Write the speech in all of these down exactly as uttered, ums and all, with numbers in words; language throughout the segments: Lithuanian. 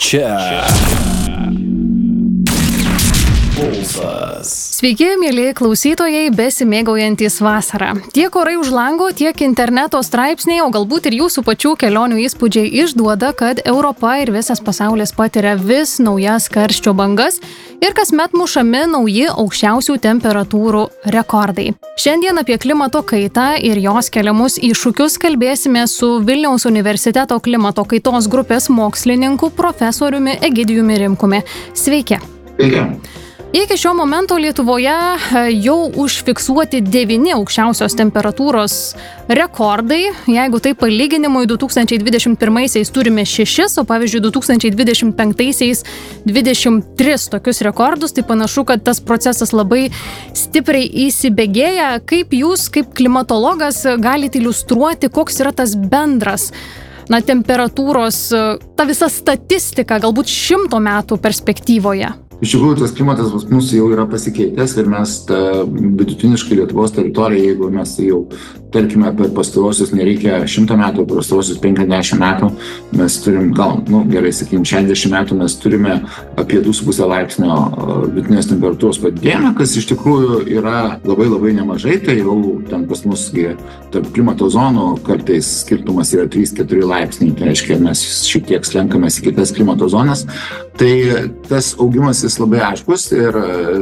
Čia. Pulsas. Sveiki, mėlyje klausytojai, besimėgaujantys vasarą. Tiek orai už lango, tiek interneto straipsniai, o galbūt ir jūsų pačių kelionių įspūdžiai išduoda, kad Europa ir visas pasaulis patiria vis naujas karščio bangas ir kasmet mušami nauji aukščiausių temperatūrų rekordai. Šiandien apie klimato kaitą ir jos keliamus iššūkius kalbėsime su Vilniaus universiteto klimato kaitos grupės mokslininku profesoriumi Egidijumi Rimkumi. Sveiki. Sveiki. Iki šio momento Lietuvoje jau užfiksuoti devyni aukščiausios temperatūros rekordai. Jeigu tai palyginimui, du tūkstančiai dvidešimt pirmaisiais turime šešis, o pavyzdžiui du tūkstančiai dvidešimt penktaisiais dvidešimt tris tokius rekordus, tai panašu, kad tas procesas labai stipriai įsibėgėja. Kaip jūs, kaip klimatologas, galite iliustruoti, koks yra tas bendras na, temperatūros, ta visa statistika, galbūt šimto metų perspektyvoje? Iš tikrųjų, tas klimatas pas mus jau yra pasikeitęs ir mes ta, vidutiniškai Lietuvos teritorija, jeigu mes jau, tarkime, per pastarosius nereikia šimto metų, per pastarosius penkiasdešimt metų, mes turim, gal, nu, gerai, sakykim, šešiasdešimt metų mes turime apie du su puse laipsnio vidutinės temperatūros padidėjimą, kas iš tikrųjų yra labai labai nemažai, tai jau ten pas mus tarp klimato zonų kartais skirtumas yra trys keturi laipsniai, tai reiškia, mes šiek tiek slenkamės į kitas klimato zonas. Tai tas augimas jis labai aiškus ir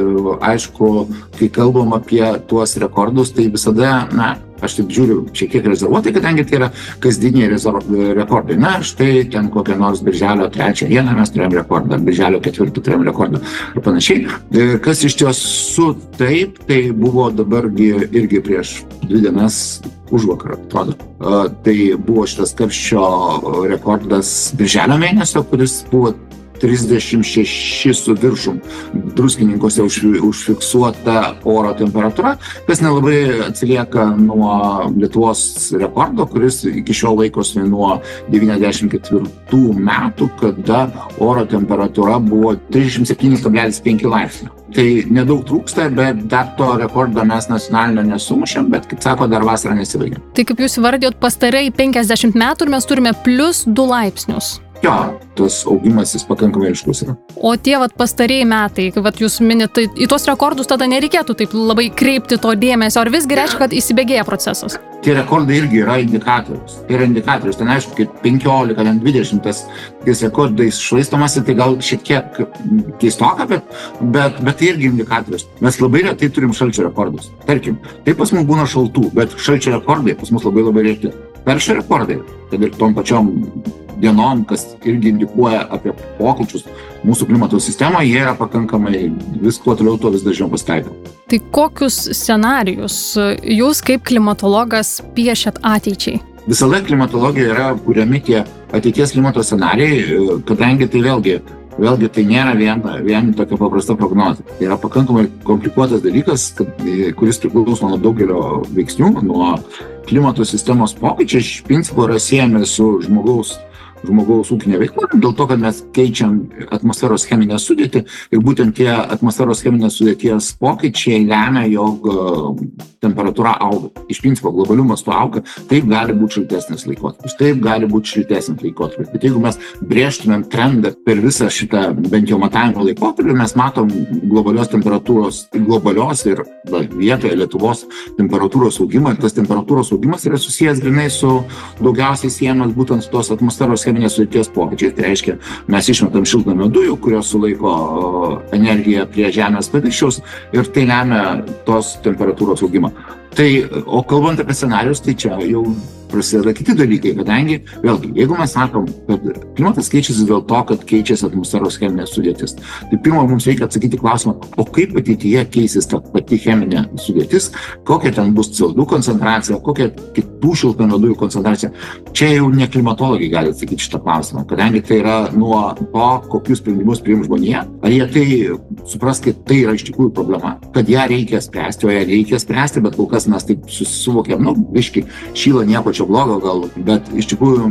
aišku, kai kalbam apie tuos rekordus, tai visada, na, aš taip žiūriu šiek tiek rezervuotai, kadangi tai yra kasdieniai rekordai. Na, štai ten kokią nors birželio trečią dieną mes turėjom rekordą, birželio ketvirtą turėjom rekordą ir panašiai. Kas iš tiesų taip, tai buvo dabargi irgi prieš dvi dienas užvakar, atrodo. Tai buvo šitas karščio rekordas birželio mėnesio, kuris buvo trisdešimt šeši su viršum druskininkuose užfiksuota oro temperatūra, kas nelabai atsilieka nuo Lietuvos rekordo, kuris iki šiol laikosi nuo devyniasdešimt ketvirtų metų, kada oro temperatūra buvo trisdešimt septyni kablelis penki laipsnio. Tai nedaug trūksta, bet dar to rekordo mes nacionalinio nesumušėm, bet, kaip sako, dar vasarą nesibaigė. Tai kaip jūs vardėjot, pastarai penkiasdešimt metų ir mes turime plus du laipsnius. Jo, tas augimas jis pakankamai aiškus yra. O tie vat pastarieji metai, kai vat jūs minit, tai į tuos rekordus tada nereikėtų taip labai kreipti to dėmesio, ar visgi reiškia, kad įsibėgėja procesas? Tie rekordai irgi yra indikatorius. Tai yra indikatorius. Ten aišku, kaip penkiolika, dvidešimt, tas ties rekordais švaistomasi, tai gal šiek tiek keistoka, bet, bet, bet tai irgi indikatorius. Mes labai retai turim šalčio rekordus. Tarkim, tai pas mus būna šaltų, bet šalčio rekordai pas mus labai labai reti. Karščio rekordai, kad ir tom pačiom dienom, kas irgi indikuoja apie pokyčius mūsų klimato sistemoje, jie yra pakankamai vis kuo toliau, tuo vis dažniau pasitaiko. Tai kokius scenarijus jūs kaip klimatologas piešiat ateičiai? Visada klimatologija yra kuriami tie ateities klimato scenarijai, kadangi tai vėlgi, vėlgi tai nėra vien, vien tokia paprasta prognozė. Tai yra pakankamai komplikuotas dalykas, kad, kuris priklauso nuo daugelio veiksnių, nuo klimato sistemos pokyčiai, iš principo yra siejami su žmogaus žmogaus ūkinė veikla, dėl to, kad mes keičiam atmosferos cheminę sudėtį ir būtent tie atmosferos cheminės sudėties pokyčiai lemia, jog temperatūra auga. Iš principo globaliu mastu auga, taip gali būti šiltesnis laikotarpis, taip gali būti šiltesnis laikotarpis. Bet jeigu mes brėžtumėm trendą per visą šitą bent jau matavimo laikotarpį, mes matom globalios temperatūros, globalios ir va, vietoje Lietuvos temperatūros augimą. Ir tas temperatūros augimas yra susijęs grynai su daugiausiai siejamas būtent su tos atmosferos cheminės sudėties pokyčiai. Tai reiškia, mes išmetam šiltnamio dujų, kurios sulaiko energiją prie žemės paviršiaus ir tai lemia tos temperatūros augimą. Tai, o kalbant apie scenarius, tai čia jau prasideda kiti dalykai, kadangi, vėlgi, jeigu mes sakom, kad klimatas keičiasi dėl to, kad keičiasi atmosferos cheminės sudėtis, tai pirma, mums reikia atsakyti klausimą, o kaip ateityje keisis ta pati cheminė sudėtis, kokia ten bus C O du koncentracija, kokia kitų šiltnamio dujų koncentracija. Čia jau ne klimatologai gali atsakyti šitą klausimą, kadangi tai yra nuo to, kokius sprendimus priims žmonija, ar jie tai supras, kad tai yra iš tikrųjų problema, kad ją reikia spręsti, o ją reikia spręsti, bet kol kas mes taip susivokėm, nu, biški, šyla nieko čia blogo gal, bet iš tikrųjų mes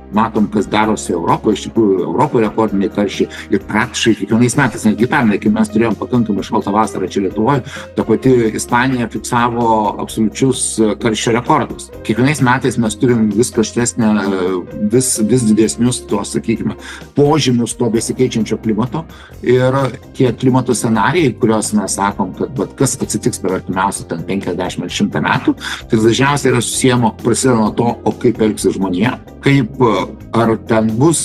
matom, kas darosi Europoje, iš tikrųjų Europoje rekordiniai karščiai ir praktiškai kiekvienais metais, netgi pernai, kai mes turėjom pakankamai šaltą vasarą čia Lietuvoje, ta pati Ispanija fiksavo absoliučius karščio rekordus. Kiekvienais metais mes turim vis karštesnę, vis, vis didesnius to, sakykime, požymius to besikeičiančio klimato ir tie klimato scenarijai, kuriuos mes sakom, kad bet, kas atsitiks per artimiausią ten penkiasdešimt ar šimtą metų, tai dažniausiai yra susiejama, prasideda nuo to, o kaip elgsis žmonija, kaip ar ten bus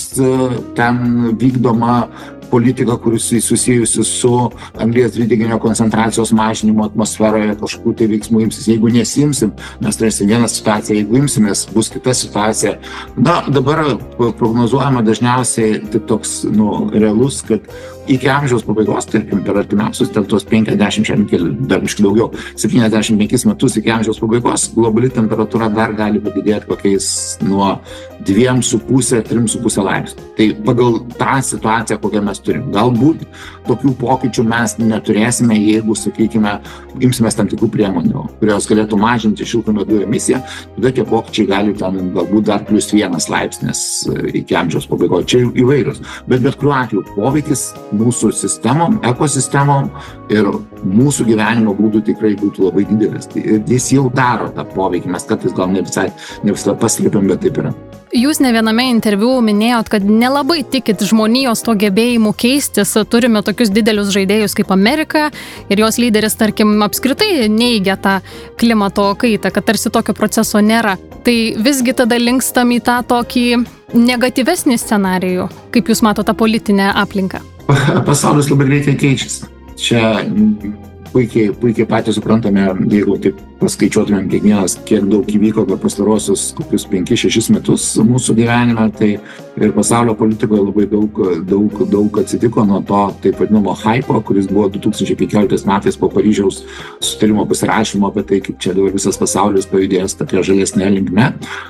ten vykdoma politika, kuris susijusi su anglies dvideginio koncentracijos mažinimo atmosferoje, kažkokių tai veiksmų imsis. Jeigu nesimsim, mes turėsim vieną situaciją, jeigu imsimės, bus kita situacija. Na, dabar prognozuojama dažniausiai taip toks, nu, realus, kad iki amžiaus pabaigos, tarkim, per artimiausius, ten tos penkiasdešimt, dar biškai daugiau, septyniasdešimt penkis metus iki amžiaus pabaigos, globali temperatūra dar gali padidėti kokiais nuo dviem su pusė, trim su pusė laipsnių. Tai pagal tą situaciją, kokią mes turim. Galbūt tokių pokyčių mes neturėsime, jeigu, sakykime, imsimės tam tikrų priemonių, kurios galėtų mažinti šiltnamio dujų emisiją, tada tie pokyčiai gali ten galbūt dar plius vienas laipsnis iki amžiaus pabaigos. Čia įvairius. Bet bet kuriuo atveju poveikis mūsų sistemom, ekosistemom ir mūsų gyvenimo būdų tikrai būtų labai didelis. Ir jis jau daro tą poveikį, mes kartais gal ne visai, ne visai paslėpiam, bet taip yra. Jūs ne viename interviu minėjot, kad nelabai tikit žmonijos to gebėjimu keistis. Turime tokius didelius žaidėjus kaip Amerika ir jos lyderis, tarkim, apskritai neigia tą klimato kaitą, kad tarsi tokio proceso nėra. Tai visgi tada linkstam į tą tokį negatyvesnį scenarijų, kaip jūs matote tą politinę aplinką. Pasaulis labai greitai keičiasi. Čia puikiai, puikiai patys suprantame, jeigu taip paskaičiuotumėm kiekvienas, kiek daug įvyko per pastarosius kokius penkis šešis metus mūsų gyvenime, tai ir pasaulio politikoje labai daug, daug, daug atsitiko nuo to taip vadinamo hypo, kuris buvo du tūkstančiai penkioliktais metais po Paryžiaus sutarimo pasirašymo apie tai, kaip čia dabar visas pasaulis pajudės tokia žalesnė linkme.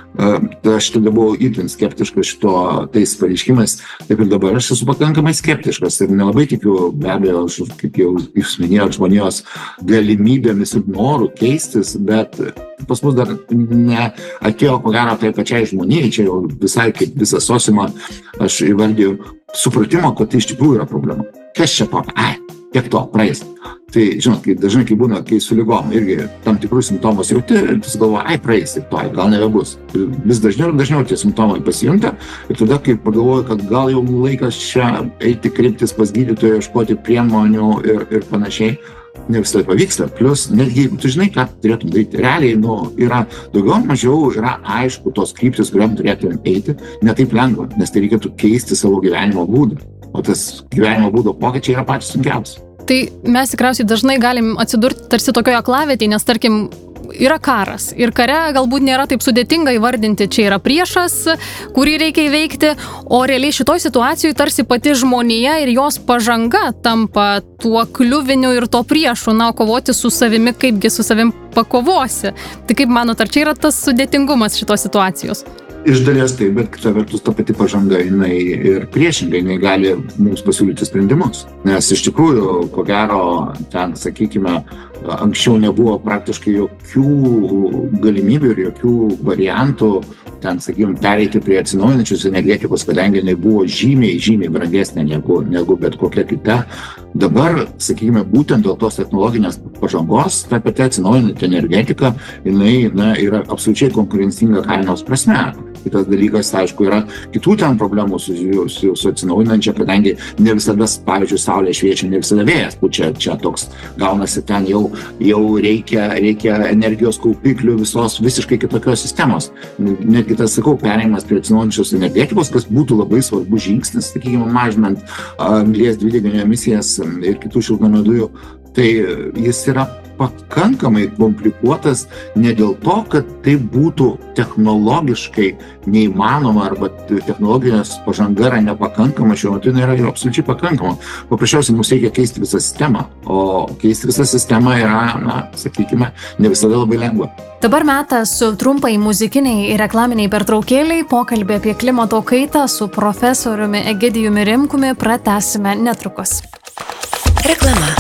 Aš tada buvau itin skeptiškas šito tais pareiškimais, taip ir dabar aš esu pakankamai skeptiškas ir nelabai tikiu, be abejo, kaip jau jūs minėjot, žmonijos galimybėmis ir norų keistis, bet pas mus dar neatėjo, ko gero, tai pačiai žmonijai, čia jau visai kaip visą sosimą aš įvardėjau supratimo, kad tai iš tikrųjų yra problema. Kas čia to? Ai, tiek to, praeis. Tai, žinot, kai dažnai, kai būna, kai su ligom irgi tam tikrus simptomus jauti, ir tu galvoji, ai, praeis, ir to, gal nebebus. Ir vis dažniau ir dažniau tie simptomai pasijunta, ir tada, kai pagalvoju, kad gal jau laikas čia eiti kreiptis pas gydytoją, ieškoti priemonių ir, ir panašiai, ne visai pavyksta. Plus, netgi jeigu tu žinai, ką turėtum daryti, realiai, nu, yra daugiau, mažiau, yra aišku tos kryptis, kuriam turėtum eiti, ne taip lengva, nes tai reikėtų keisti savo gyvenimo būdą. O tas gyvenimo būdo pokyčiai yra patys sunkiausi. Tai mes tikriausiai dažnai galim atsidurti tarsi tokioje aklavietėje, nes tarkim, yra karas ir kare galbūt nėra taip sudėtinga įvardinti, čia yra priešas, kurį reikia įveikti, o realiai šitoj situacijoje tarsi pati žmonija ir jos pažanga tampa tuo kliuviniu ir to priešu, na, kovoti su savimi, kaipgi su savim pakovosi. Tai kaip manot, ar čia yra tas sudėtingumas šitos situacijos? Iš dalies tai, bet kita vertus ta pati pažanga, jinai ir priešingai, jinai gali mums pasiūlyti sprendimus. Nes iš tikrųjų, ko gero, ten, sakykime, anksčiau nebuvo praktiškai jokių galimybių ir jokių variantų ten, sakykime, pereiti prie atsinaujinančios energetikos, kadangi jinai buvo žymiai, žymiai brangesnė negu, negu bet kokia kita. Dabar, sakykime, būtent dėl tos technologinės pažangos, ta pati atsinaujinanti energetika, jinai na, yra absoliučiai konkurencinga kainos prasme. Kitas dalykas, aišku, yra kitų ten problemų su, su, su atsinaujinančia, kadangi ne visada, pavyzdžiui, saulė šviečia, ne visada vėjas pučia, čia toks gaunasi ten jau, jau reikia, reikia energijos kaupiklių visos visiškai kitokios sistemos. Netgi tas, sakau, perėjimas prie atsinaujinančios energetikos, kas būtų labai svarbus žingsnis, sakykime, mažinant anglies dvideginio emisijas ir kitų šiltnamio dujų, tai jis yra pakankamai komplikuotas ne dėl to, kad tai būtų technologiškai neįmanoma arba technologinės pažanga yra nepakankama, šiuo metu yra ir absoliučiai pakankama. Paprasčiausiai mums reikia keisti visą sistemą, o keisti visą sistemą yra, na, sakykime, ne visada labai lengva. Dabar metas su trumpai muzikiniai ir reklaminiai pertraukėliai. Pokalbį apie klimato kaitą su profesoriumi Egidijumi Rimkumi pratęsime netrukus. Reklama.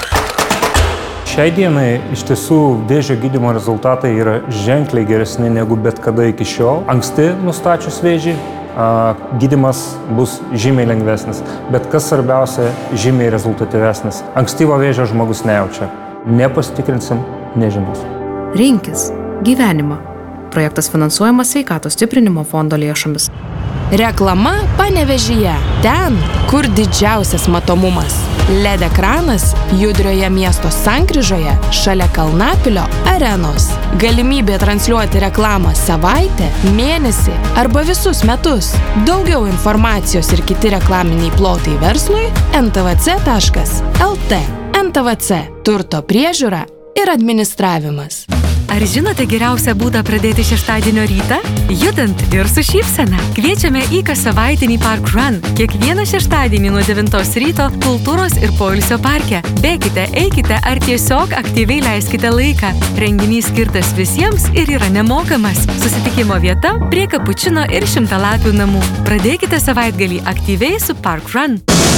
Šiai dienai iš tiesų vėžio gydymo rezultatai yra ženkliai geresni negu bet kada iki šiol. Anksti nustačius vėžį gydymas bus žymiai lengvesnis, bet kas svarbiausia, žymiai rezultatyvesnis. Ankstyvo vėžio žmogus nejaučia. Nepasitikrinsim, nežinos. Rinkis gyvenimą. Projektas finansuojamas Sveikatos stiprinimo fondo lėšomis. Reklama Panevėžyje. Ten, kur didžiausias matomumas. L E D ekranas judrioje miesto sankryžoje šalia Kalnapilio arenos. Galimybė transliuoti reklamą savaitę, mėnesį arba visus metus. Daugiau informacijos ir kiti reklaminiai plotai verslui en te ve ce taškas el te. en te ve ce – turto priežiūra ir administravimas. Ar žinote geriausią būdą pradėti šeštadienio rytą? Judant ir su šypsena. Kviečiame į kassavaitinį Park Run. Kiekvieną šeštadienį nuo devintos ryto kultūros ir poilsio parke. Bėkite, eikite ar tiesiog aktyviai leiskite laiką. Renginys skirtas visiems ir yra nemokamas. Susitikimo vieta prie Kapučino ir Šimtalapių namų. Pradėkite savaitgalį aktyviai su Park Run.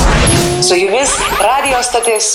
Su jumis radio stotis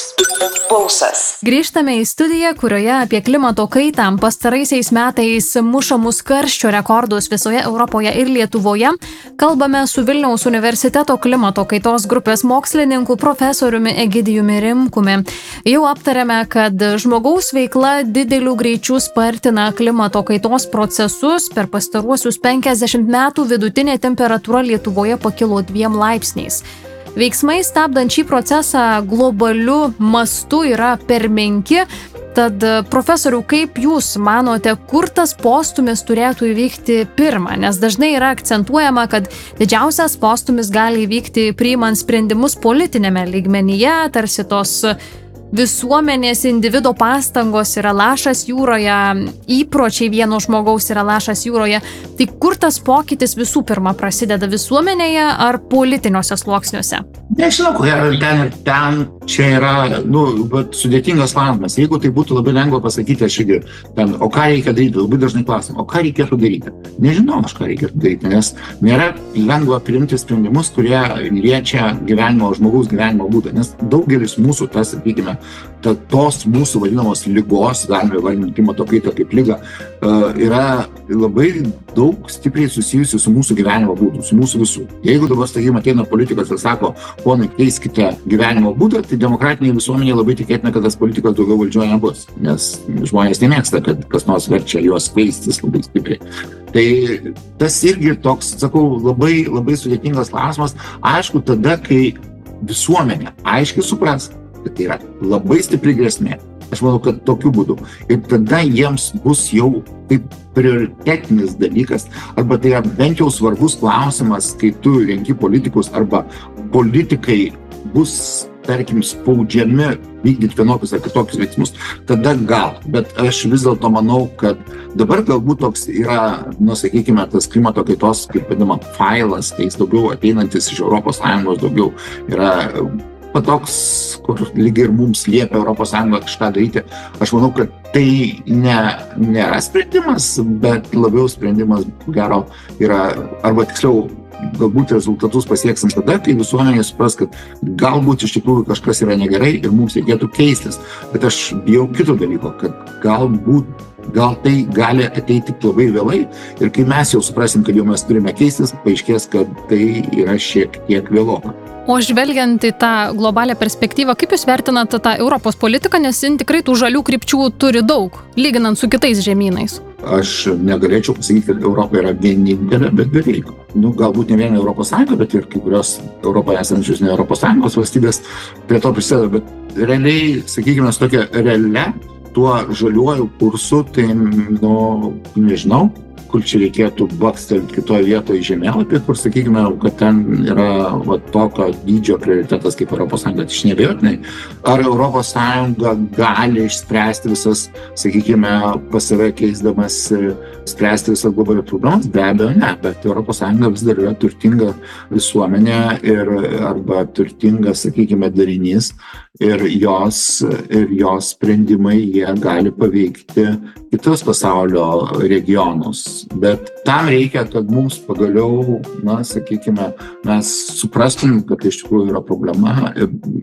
Pulsas. Grįžtame į studiją, kurioje apie klimato kaitą pastaraisiais metais mušamus karščio rekordus visoje Europoje ir Lietuvoje kalbame su Vilniaus universiteto klimato kaitos grupės mokslininku profesoriumi Egidijumi Rimkumi. Jau aptarėme, kad žmogaus veikla dideliu greičiu spartina klimato kaitos procesus. Per pastaruosius penkiasdešimt metų vidutinė temperatūra Lietuvoje pakilo dviem laipsniais. Veiksmai stabdant šį procesą globaliu mastu yra per menki. Tad, profesoriau, kaip jūs manote, kur tas postūmis turėtų įvykti pirmą? Nes dažnai yra akcentuojama, kad didžiausias postūmis gali įvykti priimant sprendimus politinėme lygmenyje, tarsi tos visuomenės individo pastangos yra lašas jūroje, įpročiai vieno žmogaus yra lašas jūroje. Tai kur tas pokytis visų pirma prasideda, visuomenėje ar politiniuose sluoksniuose? Nežinau, ko yra ten ir ten, čia yra, nu, bet sudėtingas klausimas. Jeigu tai būtų labai lengva pasakyti, aš irgi ten, o ką reikia daryti, labai dažnai klausim, o ką reikėtų daryti? Nežinau, aš ką reikėtų daryti, nes nėra lengva priimti sprendimus, kurie liečia gyvenimo, žmogaus gyvenimo būdą, nes daugelis mūsų, tas, sakykime, ta, tos mūsų vadinamos ligos, galime vadinti klimato kaitą kaip ligą, uh, yra labai daug stipriai susijusi su mūsų gyvenimo būdu, su mūsų visų. Jeigu dabar, sakykime, ateina politikas ir sako, ponai, keiskite gyvenimo būdą, tai demokratiniai visuomeniai labai tikėtina, kad tas politikas daugiau valdžioje nebus, nes žmonės nemėgsta, kad kas nors verčia juos keistis labai stipriai. Tai tas irgi toks, sakau, labai, labai sudėtingas klausimas. Aišku, tada, kai visuomenė aiškiai supras, kad tai yra labai stipri grėsmė. Aš manau, kad tokiu būdu. Ir tada jiems bus jau kaip prioritetinis dalykas, arba tai yra bent jau svarbus klausimas, kai tu renki politikus, arba politikai bus, tarkim, spaudžiami vykdyti vienokius ar kitokius veiksmus, tada gal. Bet aš vis dėlto manau, kad dabar galbūt toks yra, nu, sakykime, tas klimato kaitos, kaip vadinama, failas, tai jis daugiau ateinantis iš Europos Sąjungos, daugiau yra toks, kur lygiai ir mums liepia Europos Sąjunga kažką daryti. Aš manau, kad tai ne, nėra sprendimas, bet labiau sprendimas, gero, yra, arba tiksliau, galbūt rezultatus pasieksim tada, kai visuomenė supras, kad galbūt iš tikrųjų kažkas yra negerai ir mums reikėtų keistis. Bet aš bijau kito dalyko, kad galbūt, gal tai gali ateiti labai vėlai ir kai mes jau suprasim, kad jau mes turime keistis, paaiškės, kad tai yra šiek tiek vėloka. O žvelgiant į tą globalią perspektyvą, kaip jūs vertinate tą Europos politiką, nes jin tikrai tų žalių krypčių turi daug, lyginant su kitais žemynais? Aš negalėčiau pasakyti, kad Europa yra vienintelė, bet beveik. Nu, galbūt ne viena Europos Sąjunga, bet ir kai kurios Europoje esančios ne Europos Sąjungos valstybės prie to prisideda. Bet realiai, sakykime, su tokia realia, tuo žaliuoju kursu, tai, nu, nežinau, kur čia reikėtų bakstelti kitoje vietoje žemėlapį, kur, sakykime, kad ten yra va, tokio dydžio prioritetas kaip Europos Sąjunga, tai neabejotinai. Ar Europos Sąjunga gali išspręsti visas, sakykime, pas save keisdamas, spręsti visas globalias problemas? Be abejo, ne, bet Europos Sąjunga vis dar yra turtinga visuomenė ir arba turtingas, sakykime, darinys ir jos, ir jos sprendimai jie gali paveikti kitus pasaulio regionus. Bet tam reikia, kad mums pagaliau, na, sakykime, mes suprastum, kad tai iš tikrųjų yra problema.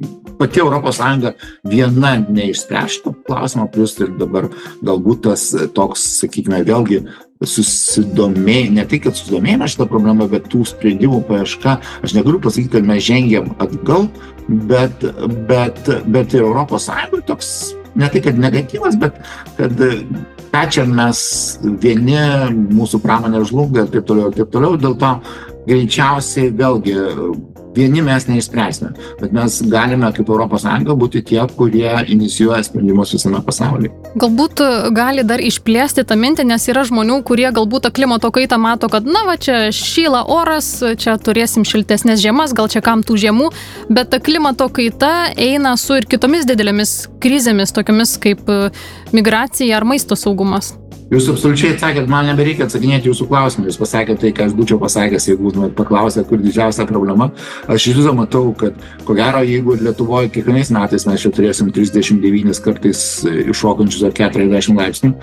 pati Europos Sąjunga viena neišspręs šito klausimo, plus ir dabar galbūt tas toks, sakykime, vėlgi susidomėjimas, ne tai, kad susidomėjimas šitą problemą, bet tų sprendimų paieška. Aš negaliu pasakyti, kad mes žengiam atgal, bet, bet, bet ir Europos Sąjungoje toks, ne tai, kad negatyvas, bet kad ką čia mes vieni, mūsų pramonė žlunga ir taip toliau, ir taip toliau, dėl to greičiausiai vėlgi vieni mes neišspręsime, bet mes galime kaip Europos Sąjunga būti tie, kurie inicijuoja sprendimus visame pasaulyje. Galbūt gali dar išplėsti tą mintį, nes yra žmonių, kurie galbūt tą klimato kaitą mato, kad na va, čia šyla oras, čia turėsim šiltesnės žiemas, gal čia kam tų žiemų, bet ta klimato kaita eina su ir kitomis didelėmis krizėmis, tokiamis kaip migracija ar maisto saugumas. Jūs absoliučiai atsakėt, man nebereikia atsakinėti jūsų klausimą. Jūs pasakėte tai, ką aš būčiau pasakęs, jeigu paklausė, kur didžiausia problema. Aš iš viso matau, kad ko gero, jeigu Lietuvoje kiekvienais metais mes čia turėsim trisdešimt devynis kartais iššokančius ar keturiasdešimt laipsnių,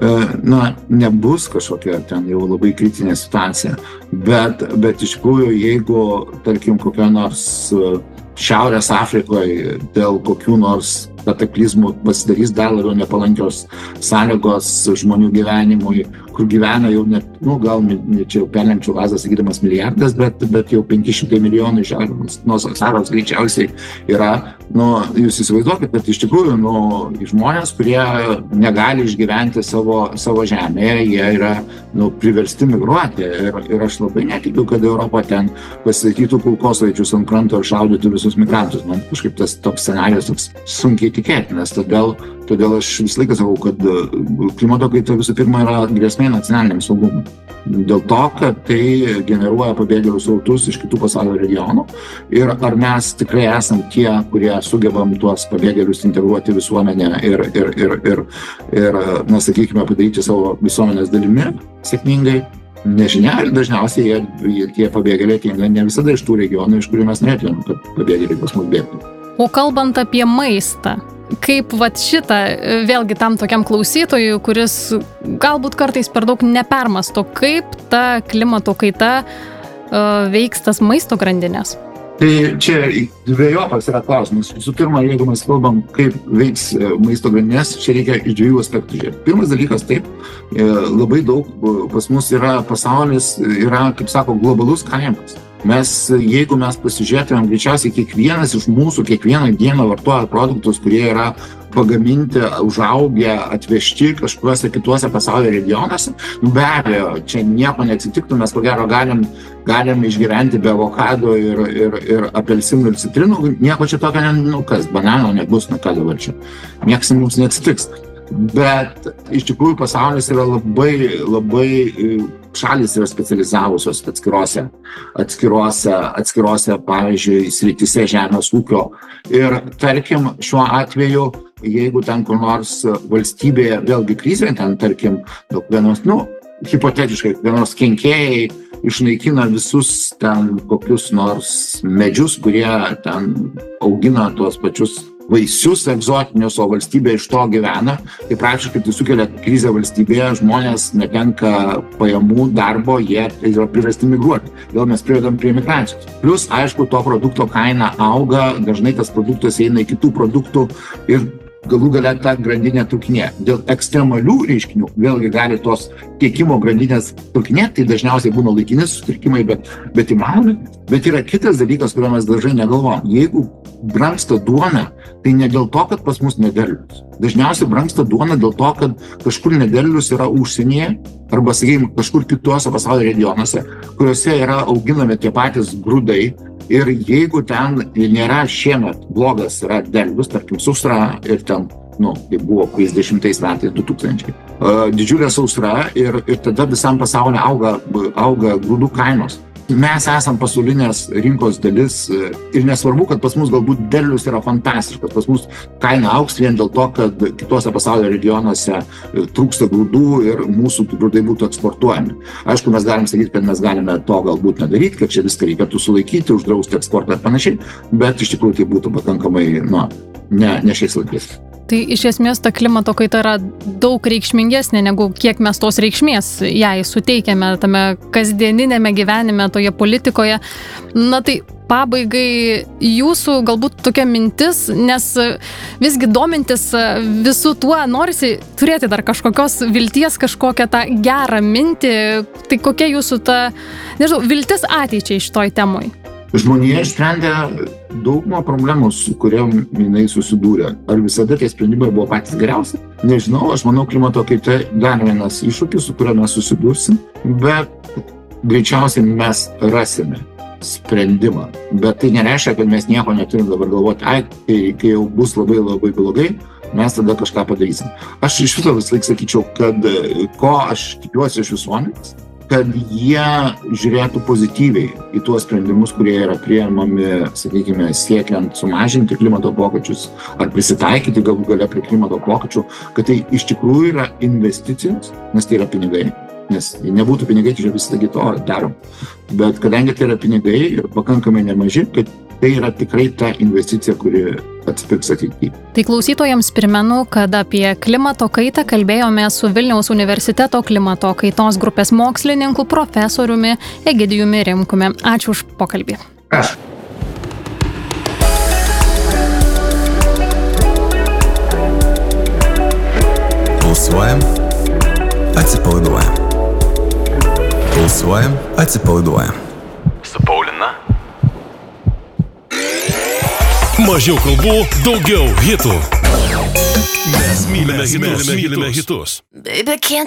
na, nebus kažkokia ten jau labai kritinė situacija. Bet, bet iš tikrųjų, jeigu, tarkim, kokia nors Šiaurės Afrikoje dėl kokių nors kataklizmų pasidarys dar labiau nepalankios sąlygos žmonių gyvenimui, kur gyvena jau net, nu, gal čia jau perlenkčiau lazdą sakydamas milijardas, bet, bet jau penki šimtai milijonų iš nuo Saharos greičiausiai yra, nu, jūs įsivaizduokit, kad iš tikrųjų, nu, žmonės, kurie negali išgyventi savo, savo žemėje, jie yra, nu, priversti migruoti ir, ir aš labai netikiu, kad Europa ten pasisakytų kulkosvaidžius ant kranto ir šaudytų visus migrantus. Man kažkaip tas toks scenarijus toks sunkiai tikėtinas, todėl, todėl aš visą laiką sakau, kad klimato kaita visų pirma yra grėsmė nacionaliniam saugumui. Dėl to, kad tai generuoja pabėgėlių srautus iš kitų pasaulio regionų ir ar mes tikrai esam tie, kurie sugebam tuos pabėgėlius integruoti visuomenę ir, ir, ir, ir, ir na, sakykime, padaryti savo visuomenės dalimi sėkmingai. Nežinia, ir dažniausiai jie, tie pabėgėliai ateina ne visada iš tų regionų, iš kurių mes norėtumėm, kad pabėgėliai pas mus bėgtų. O kalbant apie maistą, kaip vat šitą, vėlgi tam tokiam klausytojui, kuris galbūt kartais per daug nepermasto, kaip ta klimato kaita uh, veiks tas maisto grandinės? Tai čia dvejopas yra klausimas. Visų pirma, jeigu mes kalbam, kaip veiks maisto grandinės, čia reikia iš dviejų aspektų žiūrėti. Pirmas dalykas, taip, labai daug pas mus yra pasaulis, yra, kaip sako, globalus kaimas. Mes, jeigu mes pasižiūrėtumėm, greičiausiai kiekvienas iš mūsų kiekvieną dieną vartoja produktus, kurie yra pagaminti, užaugę, atvežti kažkuriuose kituose pasaulio regionuose. Be abejo, čia nieko neatsitiktų, mes ko gero galim, galim išgyventi be avokado ir, ir, ir apelsinų ir citrinų. Nieko čia tokio, nu kas, banano nebus, nu ką dabar čia. Niekas mums neatsitiks. Bet iš tikrųjų pasaulis yra labai, labai, šalis yra specializavusios atskirose, atskirose, atskirose, pavyzdžiui, srityse žemės ūkio. Ir tarkim, šiuo atveju, jeigu ten kur nors valstybėje, vėlgi krizė, ten tarkim, vienos, nu, hipotetiškai, vienos kenkėjai išnaikina visus ten kokius nors medžius, kurie ten augina tuos pačius vaisius egzotinius, o valstybė iš to gyvena, tai praktiškai tai sukelia krizę valstybėje, žmonės netenka pajamų, darbo, jie yra priversti migruoti. Vėl mes privedam prie migracijos. Plus, aišku, to produkto kaina auga, dažnai tas produktas eina į kitų produktų ir galų gale ta grandinė trūkinė. Dėl ekstremalių reiškinių vėlgi gali tos tiekimo grandinės trūkinėti, tai dažniausiai būna laikini sutrikimai, bet, bet įmanomi. Bet yra kitas dalykas, kurio mes dažnai negalvojam. Jeigu brangsta duona, tai ne dėl to, kad pas mus nederlius. Dažniausiai brangsta duona dėl to, kad kažkur nederlius yra užsienyje arba, sakykime, kažkur kituose pasaulio regionuose, kuriuose yra auginami tie patys grūdai. Ir jeigu ten nėra šiemet blogas yra derlius, tarkim, sausra ir ten, nu, tai buvo penkiasdešimtais metais, du tūkstančiai, didžiulė sausra ir, ir tada visam pasaulyje auga, auga grūdų kainos. Mes esam pasaulinės rinkos dalis ir nesvarbu, kad pas mus galbūt derlius yra fantastiškas, pas mus kaina augs vien dėl to, kad kituose pasaulio regionuose trūksta grūdų ir mūsų grūdai būtų eksportuojami. Aišku, mes galim sakyti, kad mes galime to galbūt nedaryti, kad čia viską reikėtų sulaikyti, uždrausti eksportą ir panašiai, bet iš tikrųjų tai būtų pakankamai, nu, ne, ne šiais laikais. Tai iš esmės ta klimato kaita yra daug reikšmingesnė, negu kiek mes tos reikšmės jai suteikiame tame kasdieninėme gyvenime, toje politikoje. Na tai pabaigai jūsų galbūt tokia mintis, nes visgi domintis visų tuo, norisi turėti dar kažkokios vilties, kažkokią tą gerą mintį. Tai kokia jūsų ta, nežinau, viltis ateičiai šitoj temoj? Žmonija išsprendė daugumą problemų, su kuriam jinai susidūrė. Ar visada tie sprendimai buvo patys geriausi? Nežinau, aš manau, klimato kaita dar vienas iššūkis, su kuriuo mes susidursim, bet greičiausiai mes rasime sprendimą. Bet tai nereiškia, kad mes nieko neturim dabar galvoti, ai, kai, kai jau bus labai labai blogai, mes tada kažką padarysim. Aš iš viso vis laik sakyčiau, kad ko aš tikiuosi iš visuomenės, kad jie žiūrėtų pozityviai į tuos sprendimus, kurie yra priimami, sakykime, siekiant sumažinti klimato pokyčius ar prisitaikyti galų gale prie klimato pokyčių, kad tai iš tikrųjų yra investicijos, nes tai yra pinigai. Nes jei nebūtų pinigai, tai visi taigi to darom. Bet kadangi tai yra pinigai ir pakankamai nemaži, kad tai yra tikrai ta investicija, kuri atsipirks ateityje. Tai klausytojams primenu, kad apie klimato kaitą kalbėjome su Vilniaus universiteto klimato kaitos grupės mokslininku profesoriumi Egidijumi Rimkumi. Ačiū už pokalbį. Aš. Pulsuojam, atsipalaiduojam. Pulsuojam, atsipalaiduojam. Su Paulina. Mažiau kalbų, daugiau hitų. Mes mylime, mylime, mylime hitus. Baby, can't